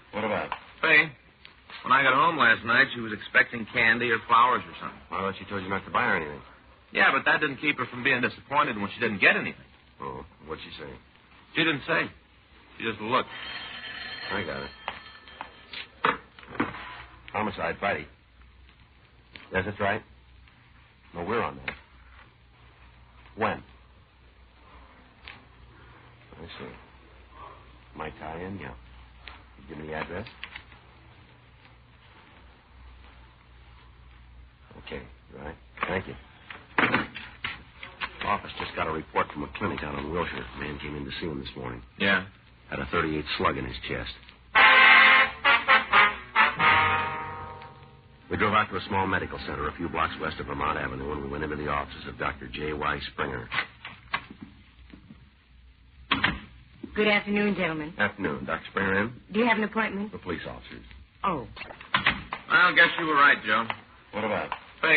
What about? Hey, when I got home last night, she was expecting candy or flowers or something. I thought she told you not to buy her anything. Yeah, but that didn't keep her from being disappointed when she didn't get anything. Oh, what'd she say? She didn't say. She just looked. I got it. Homicide, Friday. Yes, that's right. No, we're on that. When? I see. My tie-in, yeah. You give me the address? Okay, right. Thank you. Office just got a report from a clinic out on Wilshire. A man came in to see him this morning. Yeah? Had a .38 slug in his chest. We drove out to a small medical center a few blocks west of Vermont Avenue, and we went into the offices of Dr. J.Y. Springer. Good afternoon, gentlemen. Afternoon. Dr. Springer in? Do you have an appointment? The police officers. Oh. Well, I guess you were right, Joe. What about?